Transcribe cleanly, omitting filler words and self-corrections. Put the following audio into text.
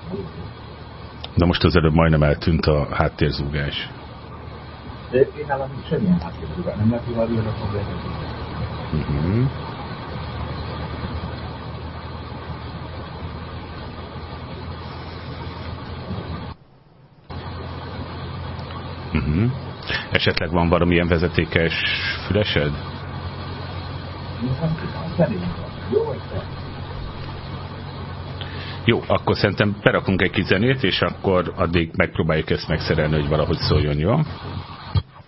Na most az előbb majdnem eltűnt a háttérzúgás. De én nálam semmilyen háttérzúgás, nem lehet, hogy valami a Esetleg van valamilyen vezetékes fülesed? Jó, akkor szerintem berakunk egy kis zenét, és akkor addig megpróbáljuk ezt megszerelni, hogy valahogy szóljon, jó?